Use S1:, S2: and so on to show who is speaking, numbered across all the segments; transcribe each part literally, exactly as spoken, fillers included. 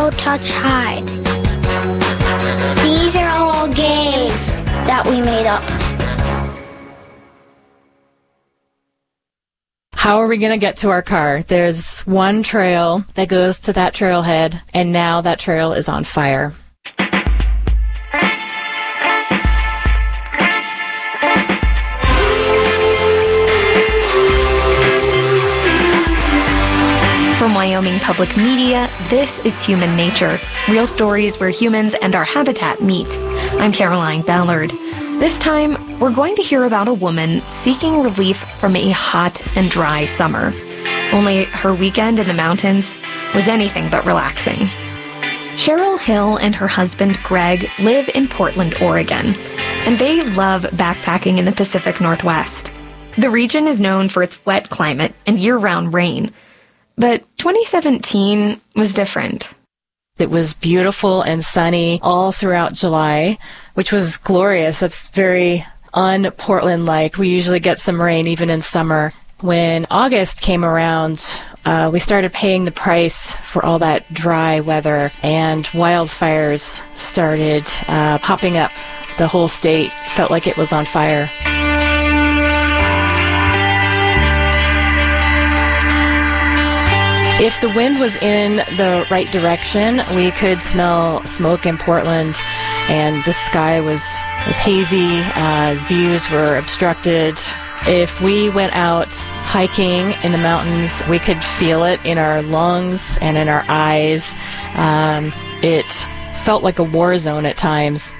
S1: no touch hide. These are all games that we made up.
S2: How are we going to get to our car? There's one trail that goes to that trailhead, and now that trail is on fire.
S3: From Wyoming Public Media, this is Human Nature, real stories where humans and our habitat meet. I'm Caroline Ballard. This time, we're going to hear about a woman seeking relief from a hot and dry summer. Only her weekend in the mountains was anything but relaxing. Cheryl Hill and her husband Greg live in Portland, Oregon, and they love backpacking in the Pacific Northwest. The region is known for its wet climate and year-round rain. But twenty seventeen was different.
S2: It was beautiful and sunny all throughout July, which was glorious. That's very un-Portland-like. We usually get some rain even in summer. When August came around, uh, we started paying the price for all that dry weather, and wildfires started uh, popping up. The whole state felt like it was on fire. If the wind was in the right direction, we could smell smoke in Portland, and the sky was, was hazy, uh, views were obstructed. If we went out hiking in the mountains, we could feel it in our lungs and in our eyes. Um, it felt like a war zone at times.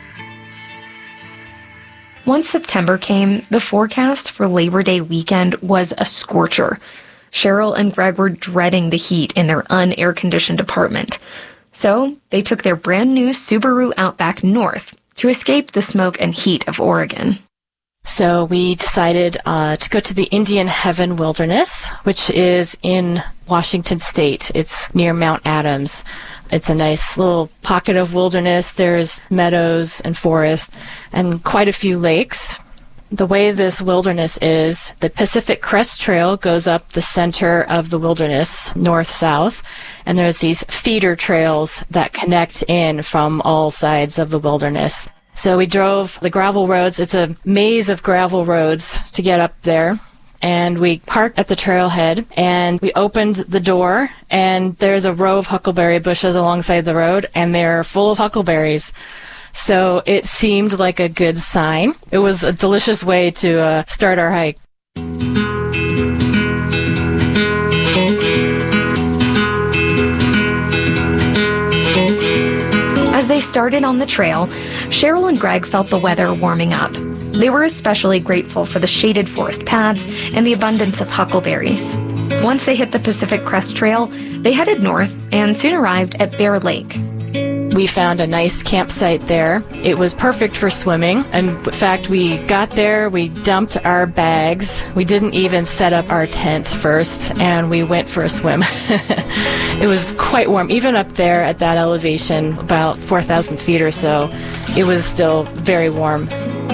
S3: Once September came, the forecast for Labor Day weekend was a scorcher. Cheryl and Greg were dreading the heat in their un-air-conditioned apartment. So they took their brand-new Subaru Outback north to escape the smoke and heat of Oregon.
S2: So we decided uh, to go to the Indian Heaven Wilderness, which is in Washington State. It's near Mount Adams. It's a nice little pocket of wilderness. There's meadows and forest and quite a few lakes. The way this wilderness is, the Pacific Crest Trail goes up the center of the wilderness, north-south, and there's these feeder trails that connect in from all sides of the wilderness. So we drove the gravel roads. It's a maze of gravel roads to get up there. And we parked at the trailhead, and we opened the door, and there's a row of huckleberry bushes alongside the road, and they're full of huckleberries. So it seemed like a good sign. It was a delicious way to uh, start our hike.
S3: As they started on the trail, Cheryl and Greg felt the weather warming up. They were especially grateful for the shaded forest paths and the abundance of huckleberries. Once they hit the Pacific Crest Trail, they headed north and soon arrived at Bear Lake.
S2: We found a nice campsite there. It was perfect for swimming. And in fact, we got there, we dumped our bags. We didn't even set up our tent first, and we went for a swim. It was quite warm. Even up there at that elevation, about four thousand feet or so, it was still very warm.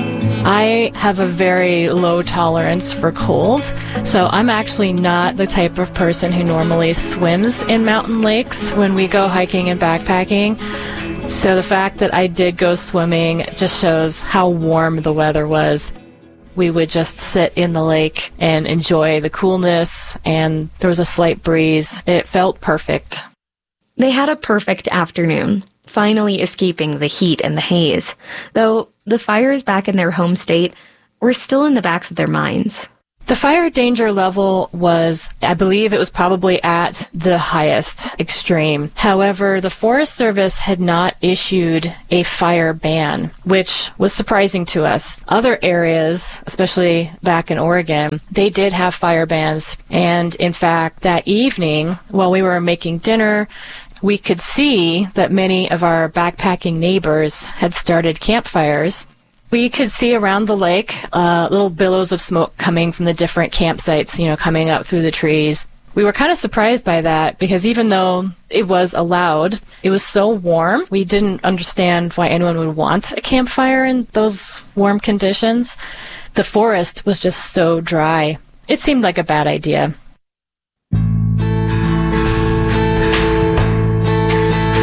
S2: I have a very low tolerance for cold, so I'm actually not the type of person who normally swims in mountain lakes when we go hiking and backpacking. So the fact that I did go swimming just shows how warm the weather was. We would just sit in the lake and enjoy the coolness, and there was a slight breeze. It felt perfect.
S3: They had a perfect afternoon, finally escaping the heat and the haze, though the fires back in their home state were still in the backs of their minds.
S2: The fire danger level was, I believe it was probably at the highest extreme. However, the Forest Service had not issued a fire ban, which was surprising to us. Other areas, especially back in Oregon, they did have fire bans. And in fact, that evening, while we were making dinner, we could see that many of our backpacking neighbors had started campfires. We could see around the lake uh, little billows of smoke coming from the different campsites, you know, coming up through the trees. We were kind of surprised by that because even though it was allowed, it was so warm. We didn't understand why anyone would want a campfire in those warm conditions. The forest was just so dry. It seemed like a bad idea.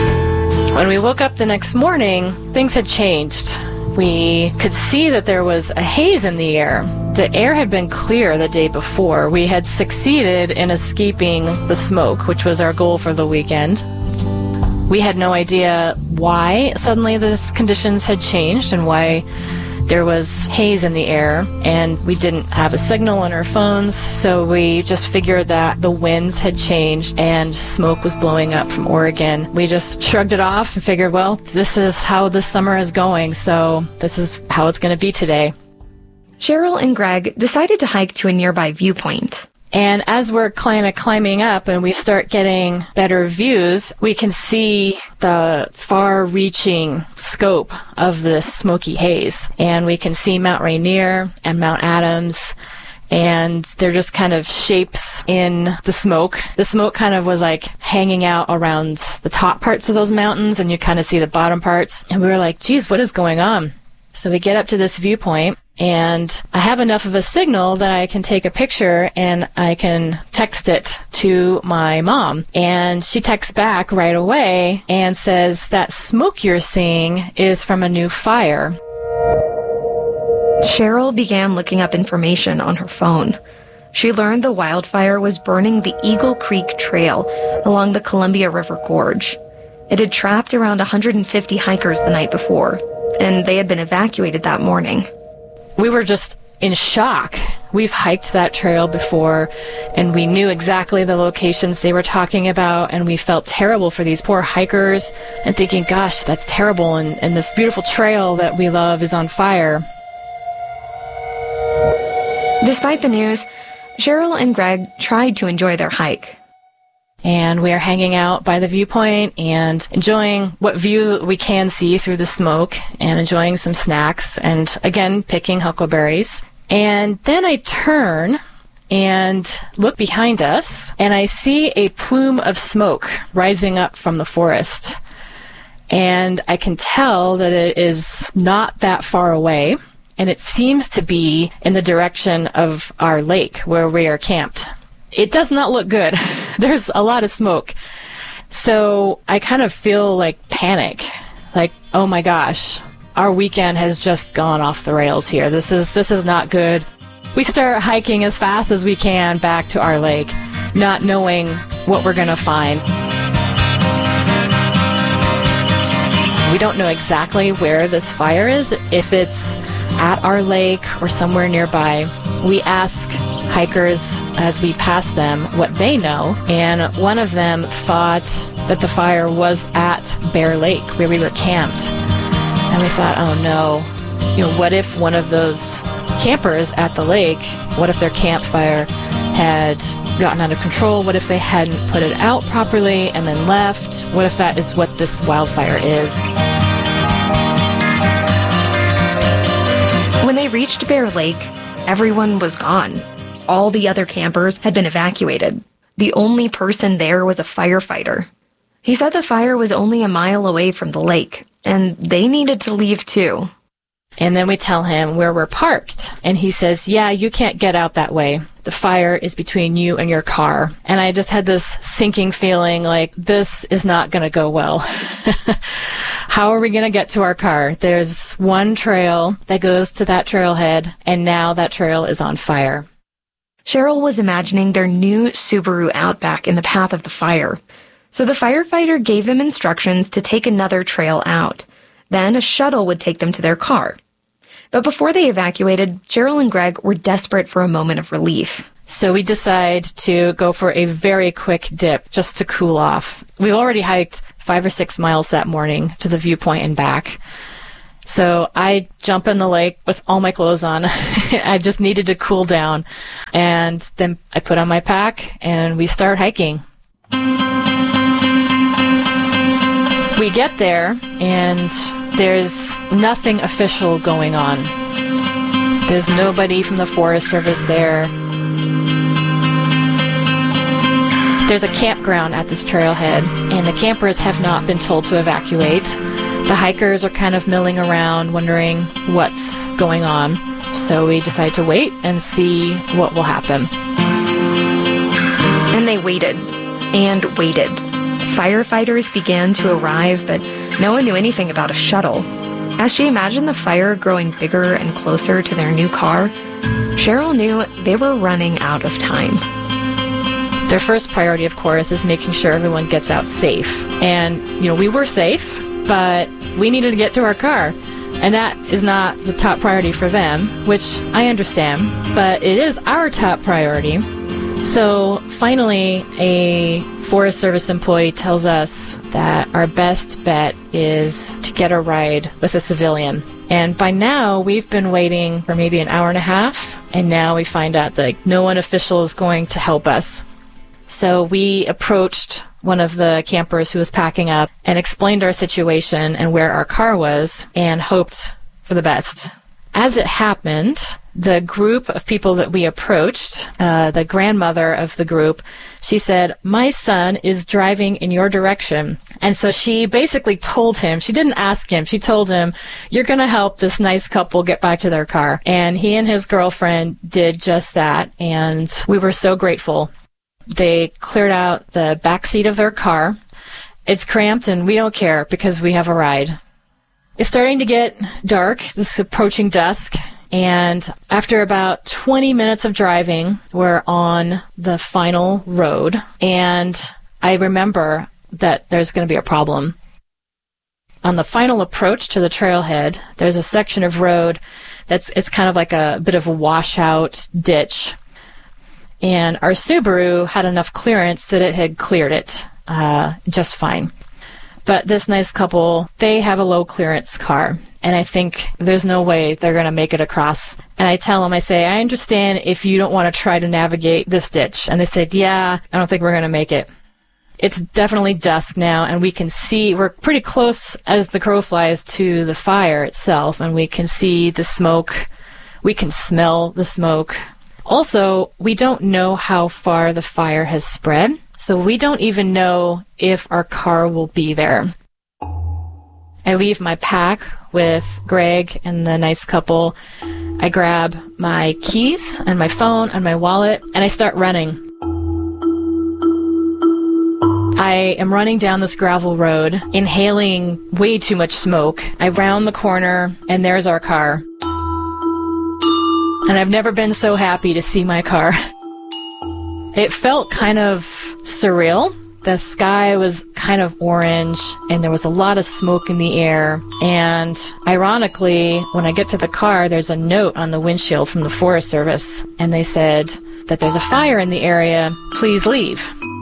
S2: When we woke up the next morning, things had changed. We could see that there was a haze in the air. The air had been clear the day before. We had succeeded in escaping the smoke, which was our goal for the weekend. We had no idea why suddenly the conditions had changed and why there was haze in the air, and we didn't have a signal on our phones, so we just figured that the winds had changed and smoke was blowing up from Oregon. We just shrugged it off and figured, well, this is how the summer is going, so this is how it's going to be today.
S3: Cheryl and Greg decided to hike to a nearby viewpoint.
S2: And as we're kind of climbing up and we start getting better views, we can see the far-reaching scope of this smoky haze. And we can see Mount Rainier and Mount Adams, and they're just kind of shapes in the smoke. The smoke kind of was like hanging out around the top parts of those mountains, and you kind of see the bottom parts. And we were like, geez, what is going on? So we get up to this viewpoint, and I have enough of a signal that I can take a picture and I can text it to my mom. And she texts back right away and says, that smoke you're seeing is from a new fire.
S3: Cheryl began looking up information on her phone. She learned the wildfire was burning the Eagle Creek Trail along the Columbia River Gorge. It had trapped around one hundred fifty hikers the night before, and they had been evacuated that morning.
S2: We were just in shock. We've hiked that trail before, and we knew exactly the locations they were talking about, and we felt terrible for these poor hikers and thinking, gosh, that's terrible, and, and this beautiful trail that we love is on fire.
S3: Despite the news, Cheryl and Greg tried to enjoy their hike.
S2: And we are hanging out by the viewpoint and enjoying what view we can see through the smoke and enjoying some snacks and, again, picking huckleberries. And then I turn and look behind us, and I see a plume of smoke rising up from the forest. And I can tell that it is not that far away, and it seems to be in the direction of our lake where we are camped. It does not look good. There's a lot of smoke. So I kind of feel like panic. Like, oh my gosh, our weekend has just gone off the rails here. This is this is not good. We start hiking as fast as we can back to our lake, not knowing what we're going to find. We don't know exactly where this fire is, if it's at our lake or somewhere nearby. We ask hikers as we pass them what they know, and one of them thought that the fire was at Bear Lake where we were camped. And we thought, oh no, you know, what if one of those campers at the lake, what if their campfire had gotten out of control? What if they hadn't put it out properly and then left? What if that is what this wildfire is?
S3: When they reached Bear Lake, everyone was gone. All the other campers had been evacuated. The only person there was a firefighter. He said the fire was only a mile away from the lake, and they needed to leave too.
S2: And then we tell him where we're parked, and he says, yeah, you can't get out that way. The fire is between you and your car. And I just had this sinking feeling like this is not going to go well. How are we going to get to our car? There's one trail that goes to that trailhead, and now that trail is on fire.
S3: Cheryl was imagining their new Subaru Outback in the path of the fire. So the firefighter gave them instructions to take another trail out. Then a shuttle would take them to their car. But before they evacuated, Cheryl and Greg were desperate for a moment of relief.
S2: So we decide to go for a very quick dip just to cool off. We've already hiked five or six miles that morning to the viewpoint and back. So I jump in the lake with all my clothes on. I just needed to cool down. And then I put on my pack and we start hiking. We get there and there's nothing official going on. There's nobody from the Forest Service there. There's a campground at this trailhead, and the campers have not been told to evacuate. The hikers are kind of milling around, wondering what's going on. So we decide to wait and see what will happen.
S3: And they waited and waited. Firefighters began to arrive, but no one knew anything about a shuttle. As she imagined the fire growing bigger and closer to their new car, Cheryl knew they were running out of time.
S2: Their first priority, of course, is making sure everyone gets out safe. And, you know, we were safe, but we needed to get to our car. And that is not the top priority for them, which I understand, but it is our top priority. So finally, a Forest Service employee tells us that our best bet is to get a ride with a civilian. And by now, we've been waiting for maybe an hour and a half, and now we find out that like, no one official is going to help us. So we approached one of the campers who was packing up and explained our situation and where our car was and hoped for the best. As it happened, the group of people that we approached, uh, the grandmother of the group, she said, "My son is driving in your direction." And so she basically told him, she didn't ask him, she told him, "You're going to help this nice couple get back to their car." And he and his girlfriend did just that, and we were so grateful. They cleared out the back seat of their car. It's cramped, and we don't care because we have a ride. It's starting to get dark. It's approaching dusk. And after about twenty minutes of driving, we're on the final road. And I remember that there's going to be a problem. On the final approach to the trailhead, there's a section of road that's it's kind of like a bit of a washout ditch. And our Subaru had enough clearance that it had cleared it uh, just fine. But this nice couple, they have a low clearance car. And I think there's no way they're going to make it across. And I tell them, I say, "I understand if you don't want to try to navigate this ditch." And they said, "Yeah, I don't think we're going to make it." It's definitely dusk now, and we can see, we're pretty close as the crow flies to the fire itself, and we can see the smoke. We can smell the smoke. Also, we don't know how far the fire has spread, so we don't even know if our car will be there. I leave my pack with Greg and the nice couple. I grab my keys and my phone and my wallet, and I start running. I am running down this gravel road, inhaling way too much smoke. I round the corner, and there's our car. And I've never been so happy to see my car. It felt kind of surreal. The sky was kind of orange, and there was a lot of smoke in the air. And ironically, when I get to the car, there's a note on the windshield from the Forest Service. And they said that there's a fire in the area. Please leave.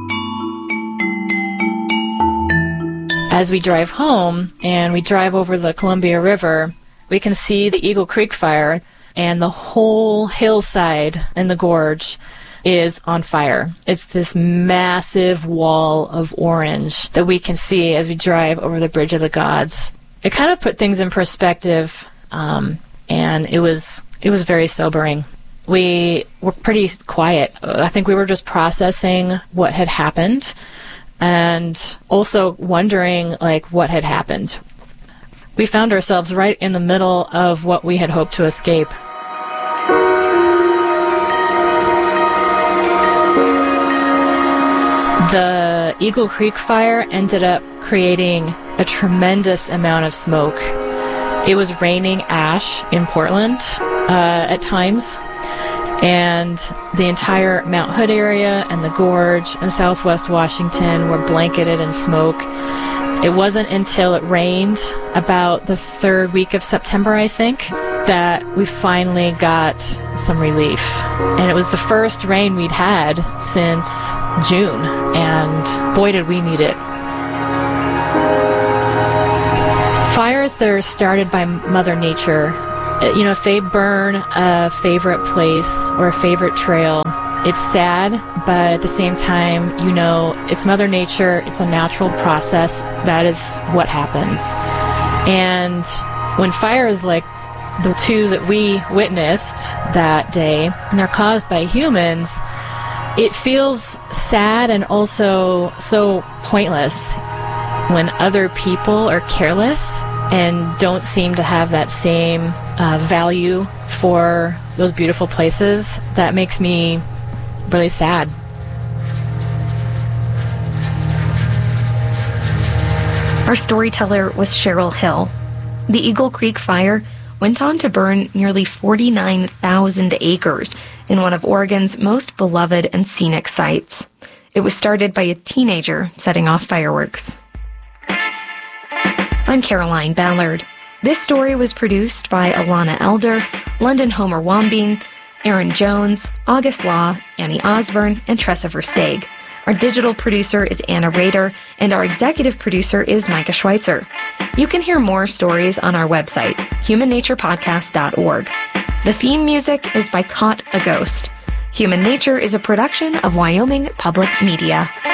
S2: As we drive home, and we drive over the Columbia River, we can see the Eagle Creek fire. And the whole hillside in the gorge is on fire. It's this massive wall of orange that we can see as we drive over the Bridge of the Gods. It kind of put things in perspective, um, and it was it was very sobering. We were pretty quiet. I think we were just processing what had happened, and also wondering like what had happened. We found ourselves right in the middle of what we had hoped to escape. The Eagle Creek fire ended up creating a tremendous amount of smoke. It was raining ash in Portland uh, at times, and the entire Mount Hood area and the gorge and southwest Washington were blanketed in smoke. It wasn't until it rained about the third week of September, I think, that we finally got some relief. And it was the first rain we'd had since June, and boy did we need it. Fires that are started by Mother Nature, you know, if they burn a favorite place or a favorite trail, it's sad, but at the same time, you know, it's Mother Nature, it's a natural process, that is what happens. And when fires like the two that we witnessed that day, and they're caused by humans, it feels sad and also so pointless when other people are careless and don't seem to have that same uh, value for those beautiful places. That makes me really sad.
S3: Our storyteller was Cheryl Hill. The Eagle Creek Fire went on to burn nearly forty-nine thousand acres in one of Oregon's most beloved and scenic sites. It was started by a teenager setting off fireworks. I'm Caroline Ballard. This story was produced by Alana Elder, London Homer Wambine, Aaron Jones, August Law, Annie Osborne, and Tressa Versteeg. Our digital producer is Anna Rader, and our executive producer is Micah Schweitzer. You can hear more stories on our website, human nature podcast dot org. The theme music is by Caught a Ghost. Human Nature is a production of Wyoming Public Media.